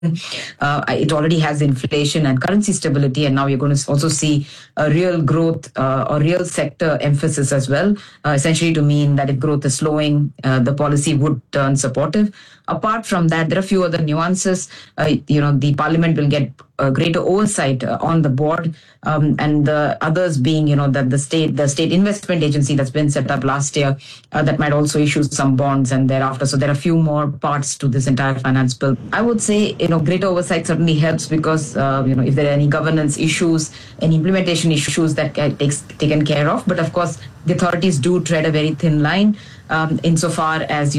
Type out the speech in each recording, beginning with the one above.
It already has inflation and currency stability, and now you're going to also see a real growth or real sector emphasis as well, essentially to mean that if growth is slowing, the policy would turn supportive. Apart from that, there are a few other nuances. The parliament will get greater oversight on the board, and the others being, that the state investment agency that's been set up last year, that might also issue some bonds and thereafter. So there are a few more parts to this entire finance bill. I would say, greater oversight certainly helps because, if there are any governance issues, any implementation issues that get taken care of. But of course, the authorities do tread a very thin line. Insofar as, they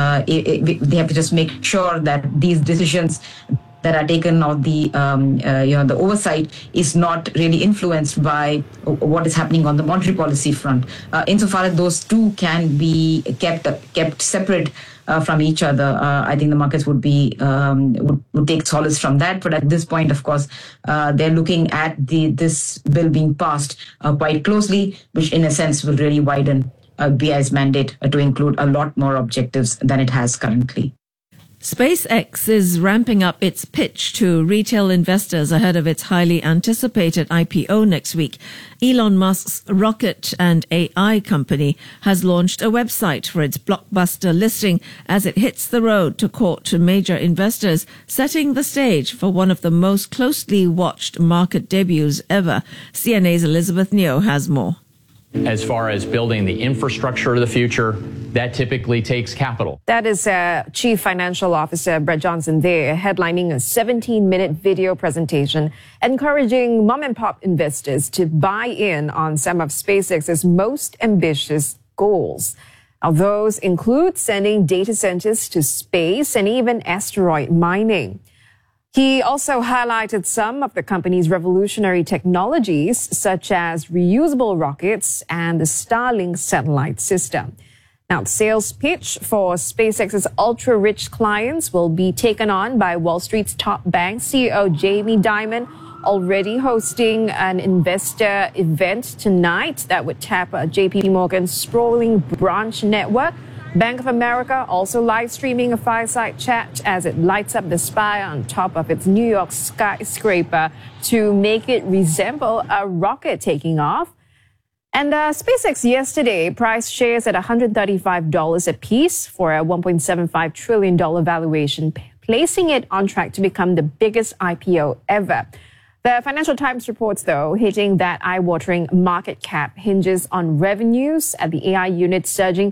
have to just make sure that these decisions that are taken or the oversight is not really influenced by what is happening on the monetary policy front. Insofar as those two can be kept separate from each other, I think the markets would take solace from that. But at this point, of course, they're looking at this bill being passed quite closely, which in a sense will really widen BI's mandate to include a lot more objectives than it has currently. SpaceX is ramping up its pitch to retail investors ahead of its highly anticipated IPO next week. Elon Musk's rocket and AI company has launched a website for its blockbuster listing as it hits the road to court major investors, setting the stage for one of the most closely watched market debuts ever. CNA's Elizabeth Neo has more. As far as building the infrastructure of the future, that typically takes capital. That is Chief Financial Officer Brett Johnson there, headlining a 17-minute video presentation encouraging mom-and-pop investors to buy in on some of SpaceX's most ambitious goals. Now, those include sending data centers to space and even asteroid mining. He also highlighted some of the company's revolutionary technologies, such as reusable rockets and the Starlink satellite system. Now, the sales pitch for SpaceX's ultra-rich clients will be taken on by Wall Street's top bank CEO Jamie Dimon, already hosting an investor event tonight that would tap JP Morgan's sprawling branch network. Bank of America also live streaming a fireside chat as it lights up the spire on top of its New York skyscraper to make it resemble a rocket taking off. And SpaceX yesterday priced shares at $135 a piece for a $1.75 trillion valuation, placing it on track to become the biggest IPO ever. The Financial Times reports, though, hitting that eye-watering market cap hinges on revenues at the AI unit surging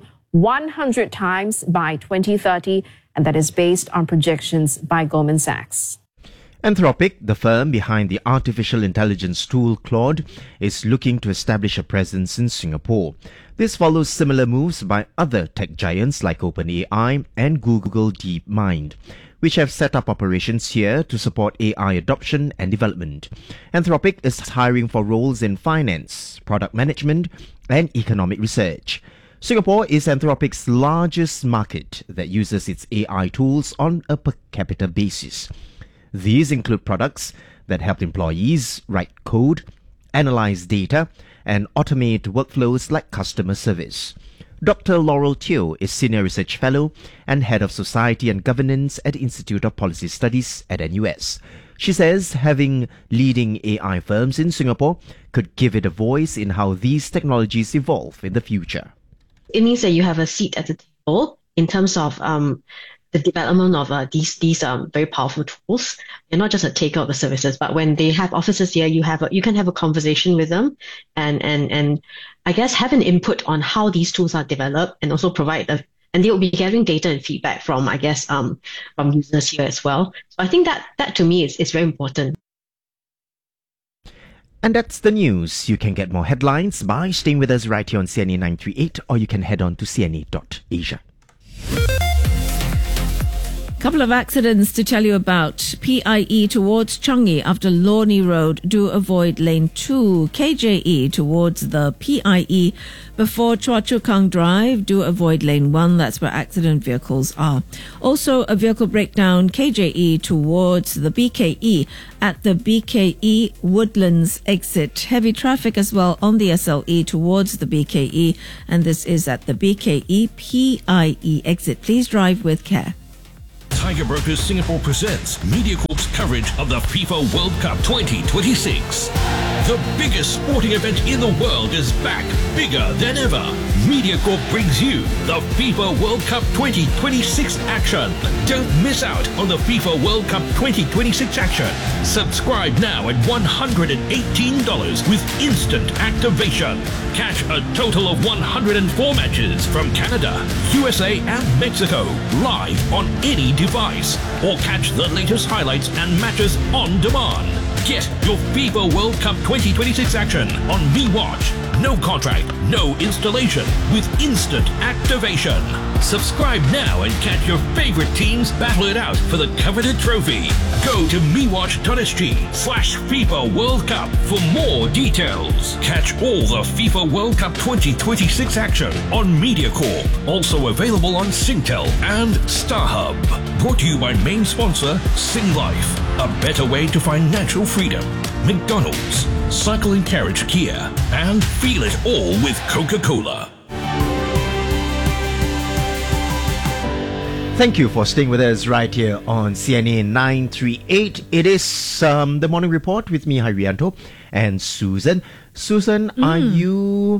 100 times by 2030, and that is based on projections by Goldman Sachs. Anthropic, the firm behind the artificial intelligence tool Claude, is looking to establish a presence in Singapore. This follows similar moves by other tech giants like OpenAI and Google DeepMind, which have set up operations here to support AI adoption and development. Anthropic is hiring for roles in finance, product management, and economic research. Singapore is Anthropic's largest market that uses its AI tools on a per capita basis. These include products that help employees write code, analyze data, and automate workflows like customer service. Dr. Laurel Teo is Senior Research Fellow and Head of Society and Governance at the Institute of Policy Studies at NUS. She says having leading AI firms in Singapore could give it a voice in how these technologies evolve in the future. It means that you have a seat at the table in terms of the development of these very powerful tools. You're not just a taker of the services, but when they have offices here, you can have a conversation with them and I guess have an input on how these tools are developed and also and they will be gathering data and feedback from from users here as well. So I think that to me is very important. And that's the news. You can get more headlines by staying with us right here on CNA 938, or you can head on to cna.asia. Couple of accidents to tell you about. PIE towards Changi after Lornie Road, do avoid lane 2. KJE towards the PIE before Choa Chu Kang Drive, do avoid lane 1. That's where accident vehicles are. Also a vehicle breakdown, KJE towards the BKE at the BKE Woodlands exit. Heavy traffic as well on the SLE towards the BKE, and this is at the BKE PIE exit. Please drive with care. Tiger Brokers Singapore presents MediaCorp's coverage of the FIFA World Cup 2026. The biggest sporting event in the world is back, bigger than ever. MediaCorp brings you the FIFA World Cup 2026 action. Don't miss out on the FIFA World Cup 2026 action. Subscribe now at $118 with instant activation. Catch a total of 104 matches from Canada, USA and Mexico live on any device. Or catch the latest highlights and matches on demand. Get your FIFA World Cup 2026 action on MeWatch. No contract, no installation, with instant activation. Subscribe now and catch your favorite teams battle it out for the coveted trophy. Go to mewatch.sg/FIFA World Cup for more details. Catch all the FIFA World Cup 2026 action on MediaCorp. Also available on Singtel and StarHub. Brought to you by main sponsor SingLife. A better way to financial freedom. McDonald's, Cycle and Carriage Kia, and feel it all with Coca-Cola. Thank you for staying with us right here on CNA 938. It is the morning report with me, Harianto, and Susan. Susan, are you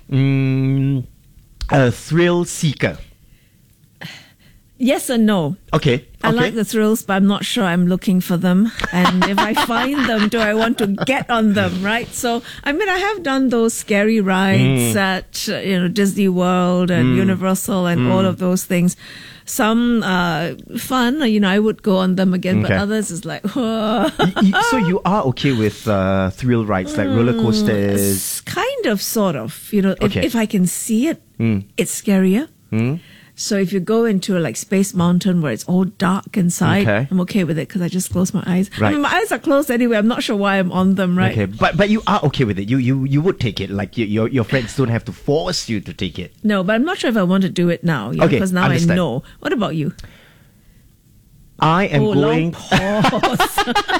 a thrill seeker? Yes and no. Okay. I like the thrills, but I'm not sure I'm looking for them. And if I find them, do I want to get on them, right? So, I mean, I have done those scary rides at, Disney World and Universal and all of those things. Some fun, I would go on them again, but others is like, whoa. So you are okay with thrill rides like roller coasters? Kind of, sort of. If I can see it, it's scarier. So if you go into like Space Mountain where it's all dark inside, I'm okay with it because I just close my eyes. Right. I mean, my eyes are closed anyway. I'm not sure why I'm on them, right? Okay, but you are okay with it. You would take it. Like your friends don't have to force you to take it. No, but I'm not sure if I want to do it now. Because now understand. I know. What about you? I am going. Long pause.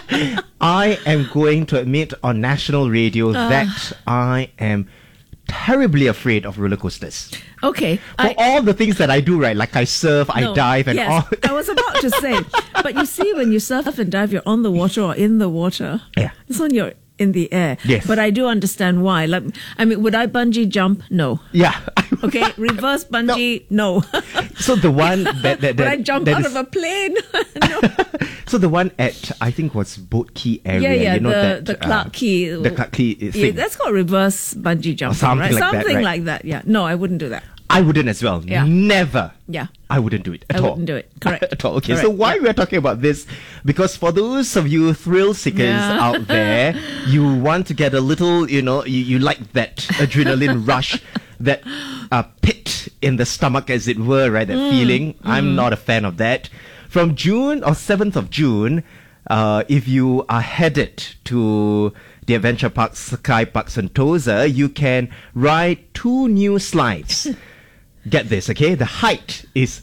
I am going to admit on national radio that I am terribly afraid of roller coasters. Okay. For all the things that I do, right? Like I surf, I dive, and all. I was about to say, but you see, when you surf and dive, you're on the water or in the water. Yeah. This one, you're in the air. Yes. But I do understand why. Like, I mean, would I bungee jump? No. Yeah. Okay. Reverse bungee? No. So the one that would I jump out of a plane? No. So the one at, I think, was Boat Quay area. The Clarke Quay. The Clarke Quay thing. Yeah, that's called reverse bungee jumping, something right? like that, Something right? like that, yeah. No, I wouldn't do that. I wouldn't as well. Yeah. Never. Yeah. I wouldn't do it at all. I wouldn't do it. Correct. At all. Okay, Correct. so why we're talking about this? Because for those of you thrill seekers out there, you want to get a little, you like that adrenaline rush, that pit in the stomach, as it were, right? That feeling. I'm not a fan of that. From June or 7th of June, if you are headed to the Adventure Park Sky Park Sentosa, you can ride 2 new slides. Get this, okay? The height is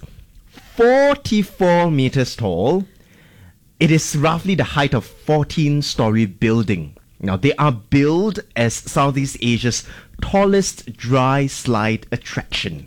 44 meters tall. It is roughly the height of 14-story building. Now, they are billed as Southeast Asia's tallest dry slide attraction.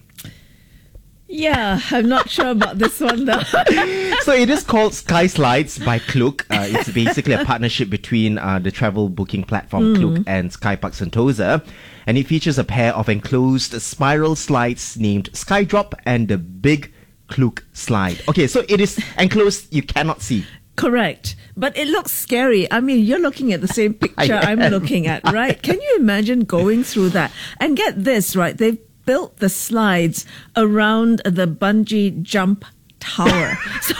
Yeah, I'm not sure about this one though. So it is called Sky Slides by Klook. It's basically a partnership between the travel booking platform Klook and Sky Park Sentosa. And it features a pair of enclosed spiral slides named Skydrop and the Big Klook Slide. Okay, so it is enclosed, you cannot see. Correct. But it looks scary. I mean, you're looking at the same picture I'm looking at, right? Can you imagine going through that? And get this, right? They've built the slides around the bungee jump tower.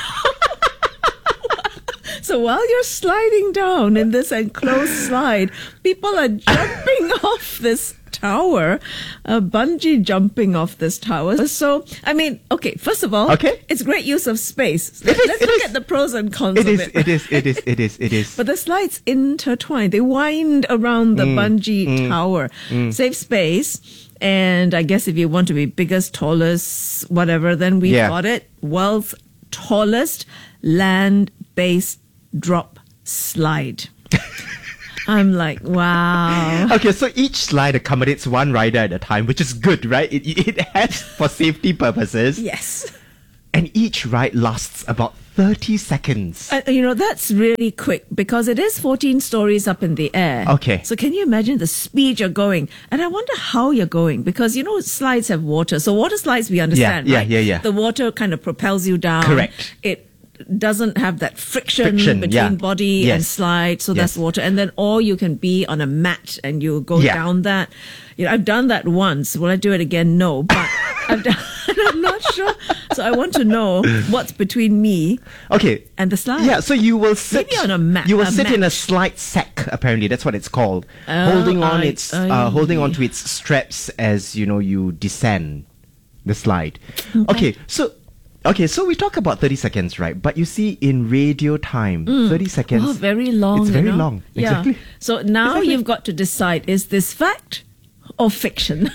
So while you're sliding down in this enclosed slide, people are jumping off this tower, bungee jumping off this tower. So, I mean, okay, first of all, it's great use of space. Let's look at the pros and cons of it. It is. But the slides intertwine. They wind around the bungee tower. Save space. And I guess if you want to be biggest, tallest, whatever, then we got it. World's tallest land-based drop slide. I'm like, wow. Okay, so each slide accommodates one rider at a time, which is good, right? It has for safety purposes. Yes. And each ride lasts about 30 seconds. That's really quick because it is 14 stories up in the air. Okay. So can you imagine the speed you're going? And I wonder how you're going because, slides have water. So water slides, we understand, right? Yeah. The water kind of propels you down. Correct. It doesn't have that friction between yeah. body and slide. So that's water. And then, or you can be on a mat and you go down that. I've done that once. Will I do it again? No. But I'm not sure. So I want to know what's between me and the slide. Yeah, so you will sit maybe on a mat. You will sit in a slide sack, apparently. That's what it's called. Holding on to its straps as you descend the slide. Okay, so we talk about 30 seconds, right? But you see, in radio time, 30 seconds. Oh, very long. It's very long. Yeah. Exactly. So now you've got to decide, is this fact or fiction?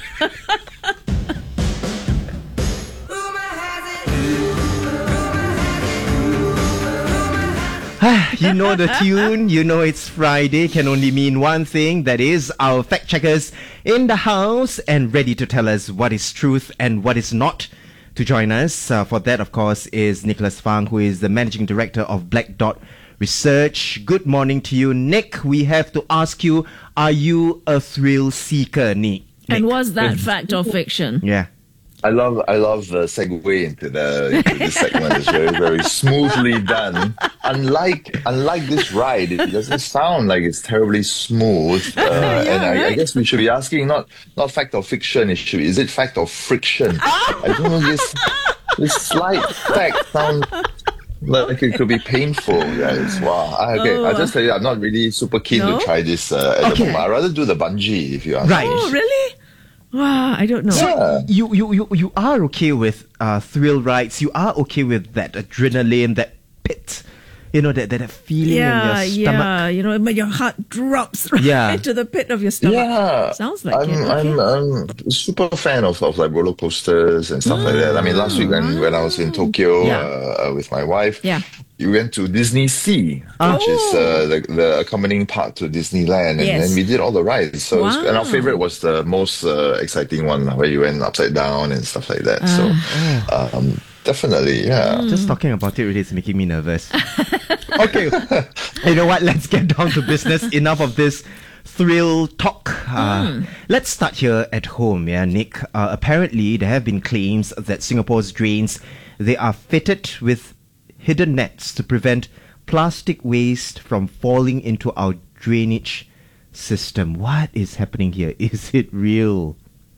You know the tune, it's Friday, can only mean one thing, that is our fact checkers in the house and ready to tell us what is truth and what is not. To join us for that, of course, is Nicholas Fang, who is the Managing Director of Black Dot Research. Good morning to you, Nick. We have to ask you, are you a thrill seeker, Nick? And was that fact or fiction? Yeah. I love the segue into this segment. It's very, very smoothly done. Unlike this ride, it doesn't sound like it's terribly smooth. I guess we should be asking not fact or fiction. Is it fact or friction? I don't know. This slight fact sounds like it could be painful, guys. Wow. I'll just tell you, I'm not really super keen to try this at the moment. I'd rather do the bungee if you ask me. Oh, really? Wow, I don't know. So you are okay with thrill rides. You are okay with that adrenaline, that pit, that feeling in your stomach. Yeah, your heart drops into the pit of your stomach. Yeah, sounds like I'm a super fan of like roller coasters and stuff like that. I mean, last week when I was in Tokyo with my wife, we went to Disney Sea, which is the accompanying park to Disneyland, and we did all the rides. So and our favorite was the most exciting one, where you went upside down and stuff like that. So definitely, Just talking about it really is making me nervous. Okay, you know what? Let's get down to business. Enough of this thrill talk. Let's start here at home, Nick. Apparently, there have been claims that Singapore's drains, they are fitted with hidden nets to prevent plastic waste from falling into our drainage system. What is happening here? Is it real?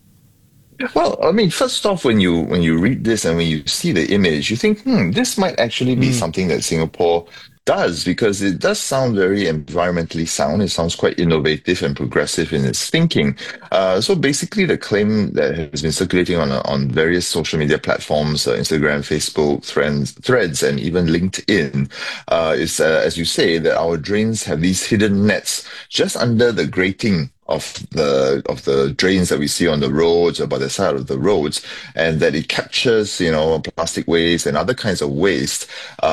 Well, I mean, first off, when you read this and when you see the image, you think, this might actually be something that Singapore does, because it does sound very environmentally sound. It sounds quite innovative and progressive in its thinking. So basically, the claim that has been circulating on various social media platforms, Instagram, Facebook, Threads, and even LinkedIn, is, as you say, that our drains have these hidden nets just under the grating of the drains that we see on the roads or by the side of the roads, and that it captures plastic waste and other kinds of waste.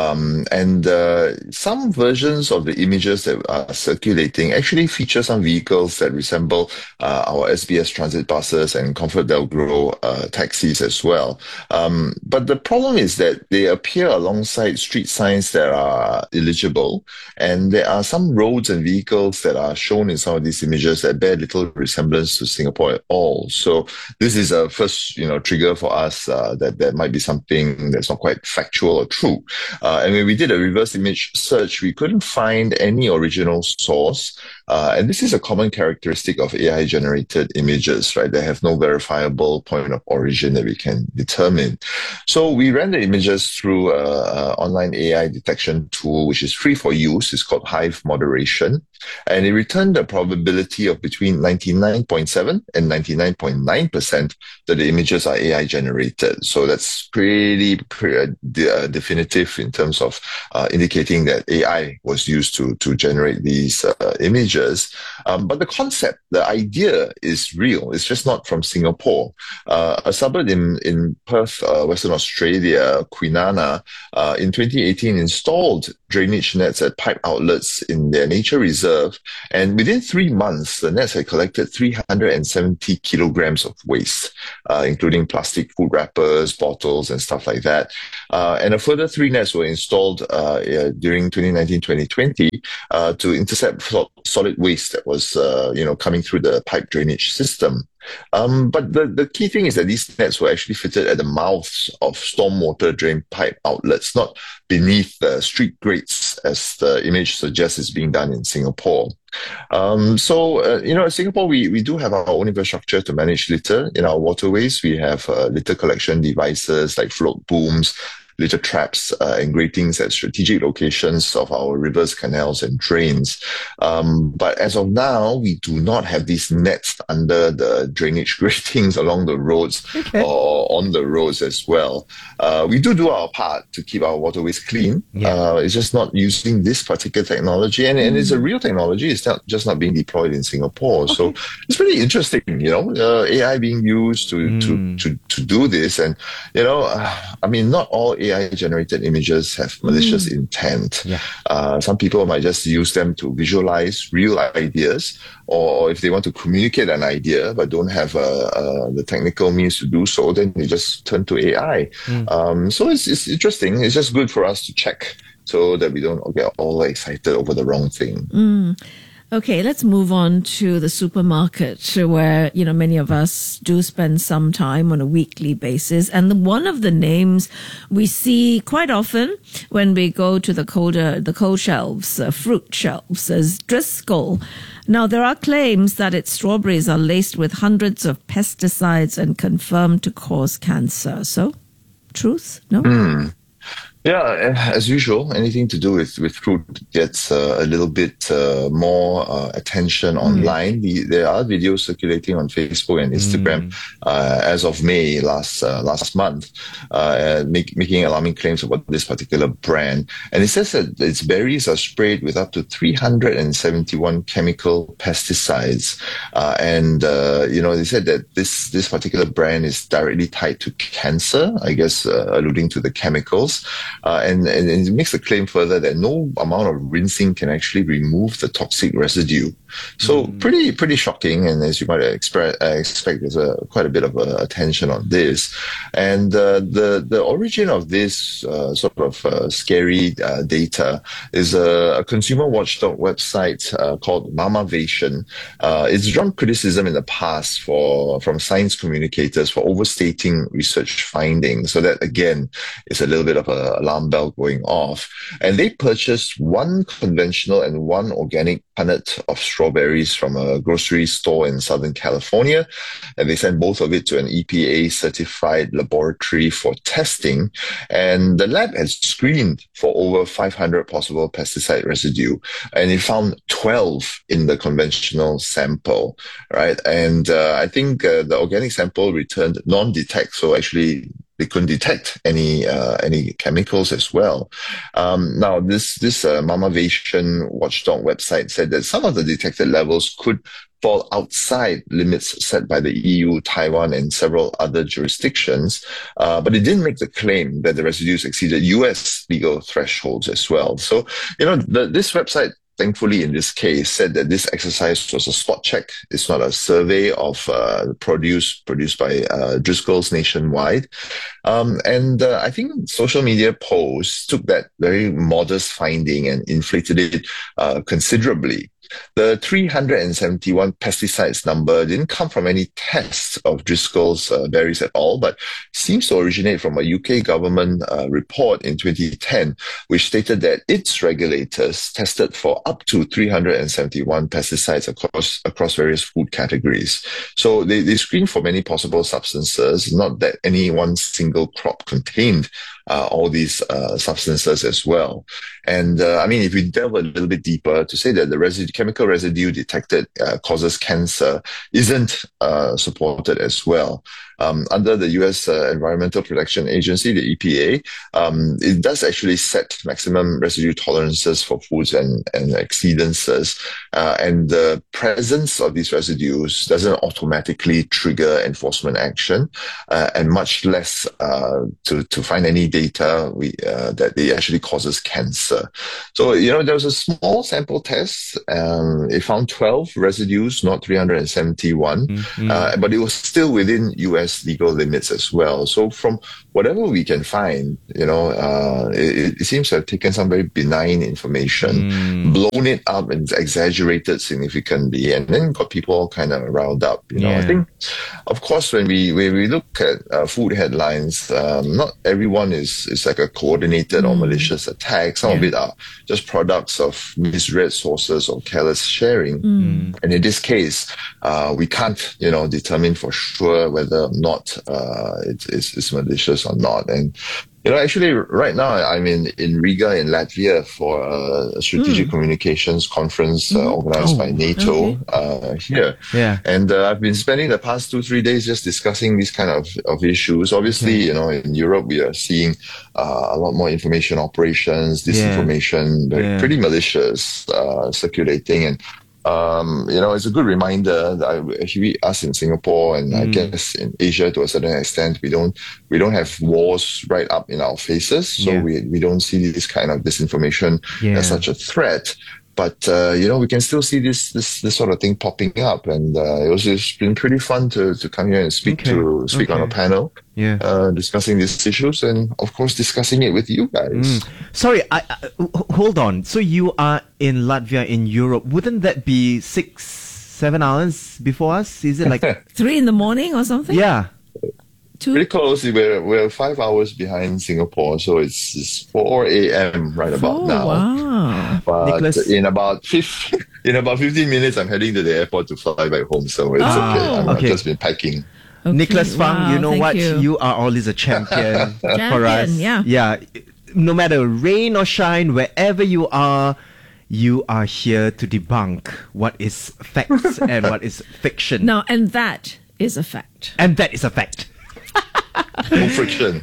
Some versions of the images that are circulating actually feature some vehicles that resemble our SBS transit buses and ComfortDelGro taxis as well. But the problem is that they appear alongside street signs that are illegible, and there are some roads and vehicles that are shown in some of these images that bear little resemblance to Singapore at all. So this is a first, trigger for us that there might be something that's not quite factual or true. And when we did a reverse image search, we couldn't find any original source. And this is a common characteristic of AI-generated images, right? They have no verifiable point of origin that we can determine. So we ran the images through an online AI detection tool, which is free for use. It's called Hive Moderation. And it returned a probability of between 99.7 and 99.9% that the images are AI-generated. So that's pretty definitive in terms of indicating that AI was used to generate these images. But the concept, the idea is real. It's just not from Singapore. A suburb in Perth, Western Australia, Kwinana, in 2018 installed drainage nets at pipe outlets in their nature reserve. And within 3 months, the nets had collected 370 kilograms of waste, including plastic food wrappers, bottles, and stuff like that. And a further 3 nets were installed during 2019-2020 to intercept solid waste that was, coming through the pipe drainage system. But the key thing is that these nets were actually fitted at the mouths of stormwater drain pipe outlets, not beneath the street grates, as the image suggests is being done in Singapore. In Singapore, we do have our own infrastructure to manage litter in our waterways. We have litter collection devices like float booms, litter traps, and gratings at strategic locations of our rivers, canals, and drains. But as of now, we do not have these nets under the drainage gratings along the roads or on the roads as well. We do our part to keep our waterways clean. It's just not using this particular technology, and it's a real technology. It's not being deployed in Singapore. So it's pretty interesting, AI being used to do this. And, not all AI-generated images have malicious intent. Some people might just use them to visualize real ideas, or if they want to communicate an idea but don't have the technical means to do so, then they just turn to AI. So it's interesting. It's just good for us to check so that we don't get all excited over the wrong thing. Okay, let's move on to the supermarket, where, many of us do spend some time on a weekly basis. And one of the names we see quite often when we go to the cold shelves, fruit shelves, is Driscoll. Now, there are claims that its strawberries are laced with hundreds of pesticides and confirmed to cause cancer. So, truth? No? Yeah, as usual, anything to do with fruit gets a little bit more attention online. There are videos circulating on Facebook and Instagram as of May last month, making alarming claims about this particular brand. And it says that its berries are sprayed with up to 371 chemical pesticides. They said that this particular brand is directly tied to cancer, I guess, alluding to the chemicals. And it makes the claim further that no amount of rinsing can actually remove the toxic residue. So pretty shocking. And as you might expect, there's quite a bit of attention on this. And the origin of this scary data is a consumer watchdog website called Mamavation. It's drawn criticism in the past from science communicators for overstating research findings. So that, again, is a little bit of an alarm bell going off. And they purchased one conventional and one organic punnet of strawberries from a grocery store in Southern California. And they sent both of it to an EPA certified laboratory for testing. And the lab had screened for over 500 possible pesticide residue. And it found 12 in the conventional sample, right? And I think the organic sample returned non-detect. So actually, they couldn't detect any chemicals as well. Now, this Mamavation watchdog website said that some of the detected levels could fall outside limits set by the EU, Taiwan, and several other jurisdictions, but it didn't make the claim that the residues exceeded US legal thresholds as well. So, this website, thankfully, in this case, said that this exercise was a spot check. It's not a survey of produce produced by Driscoll's nationwide. I think social media posts took that very modest finding and inflated it considerably. The 371 pesticides number didn't come from any tests of Driscoll's berries at all, but seems to originate from a UK government report in 2010, which stated that its regulators tested for up to 371 pesticides across various food categories. So they screened for many possible substances, not that any one single crop contained all these substances as well. And if we delve a little bit deeper, to say that the chemical residue detected causes cancer isn't supported as well. under the U.S. Environmental Protection Agency, the EPA, it does actually set maximum residue tolerances for foods and exceedances. And the presence of these residues doesn't automatically trigger enforcement action, and much less to find any data that it actually causes cancer. So, there was a small sample test. It found 12 residues, not 371, but it was still within US legal limits as well. So from whatever we can find, it seems to have taken some very benign information, blown it up and exaggerated significantly, and then got people all kind of riled up. I think, of course, when we look at food headlines, not everyone is like a coordinated or malicious attack. Some of it are just products of misread sources or careless sharing. And in this case, we can't, determine for sure whether or not it's malicious or not. And actually, right now I'm in Riga in Latvia for a strategic communications conference organized by NATO here. Yeah. And I've been spending the past 2-3 days just discussing these kind of issues. Obviously, in Europe, we are seeing a lot more information operations, disinformation, pretty malicious, circulating. And it's a good reminder that actually us in Singapore and I guess in Asia to a certain extent, we don't have wars right up in our faces. So we don't see this kind of disinformation as such a threat. But, we can still see this sort of thing popping up. And it's been pretty fun to come here and speak on a panel, discussing these issues and, of course, discussing it with you guys. Sorry, hold on. So you are in Latvia, in Europe. Wouldn't that be 6-7 hours before us? Is it like 3 a.m. or something? Yeah. 2? Pretty close. We're 5 hours behind Singapore, so it's 4 a.m. right about now. Wow. But Nicholas? in about 15 minutes, I'm heading to the airport to fly back home. So it's okay. I've just been packing. Okay. Nicholas Fang, you know thank what? You are always a champion for us. Yeah. Yeah. No matter rain or shine, wherever you are here to debunk what is facts and what is fiction. No, and that is a fact. And that is a fact. No friction.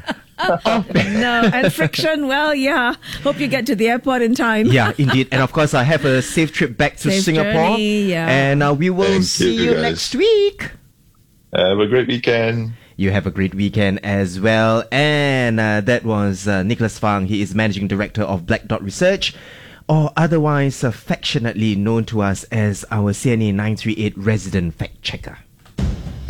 No, and friction, well, hope you get to the airport in time. Yeah, indeed. And of course, I have a safe trip back to Safe Singapore. journey, And we will Thank see you, you guys. next week. Have a great weekend. You have a great weekend as well. And that was Nicholas Fang. He is Managing Director of Black Dot Research, or otherwise affectionately known to us as our CNA 938 resident fact checker.